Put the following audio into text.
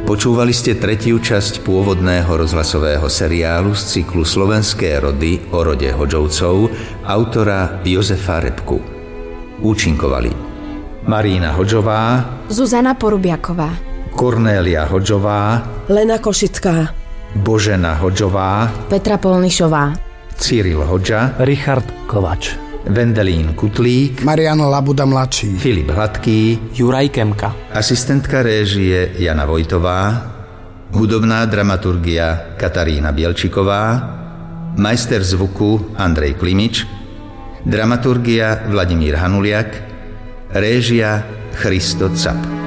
Počúvali ste tretiu časť pôvodného rozhlasového seriálu z cyklu Slovenské rody o rode Hodžovcov autora Jozefa Repku. Účinkovali Marína Hodžová, Zuzana Porubiaková, Kornélia Hodžová, Lena Košická, Božena Hodžová, Petra Polnišová, Cyril Hodža, Richard Kovač, Vendelín Kutlík, Marián Labuda mladší, Filip Hladký, Juraj Kemka, asistentka réžie Jana Vojtová, hudobná dramaturgia Katarína Bielčiková, majster zvuku Andrej Klimič, dramaturgia Vladimír Hanuliak, réžia Christo Cap.